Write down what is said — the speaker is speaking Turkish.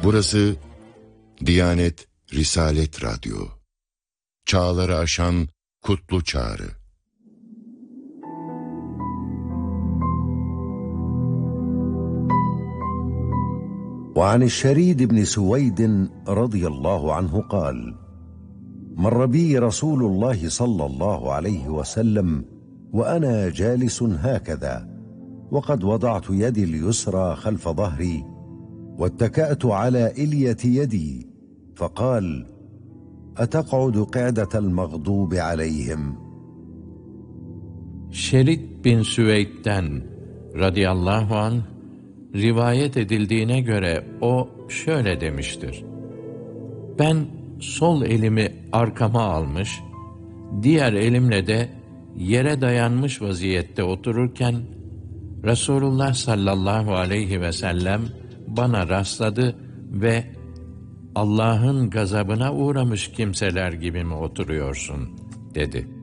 Burası Diyanet Risalet Radyo. Çağları aşan kutlu çağrı. وعن الشريد بن سويد رضي الله عنه قال: مر بي رسول الله صلى الله عليه وسلم وأنا جالس هكذا، وقد وضعت يدي اليسرى خلف ظهري واتكأت على إلية يدي، فقال: أتقعد قعدة المغضوب عليهم؟ Şerid bin Süveyd'den radıyallahu anh rivayet edildiğine göre o şöyle demiştir: Ben sol elimi arkama almış, diğer elimle de yere dayanmış vaziyette otururken Resulullah sallallahu aleyhi ve sellem bana rastladı ve Allah'ın gazabına uğramış kimseler gibi mi oturuyorsun dedi.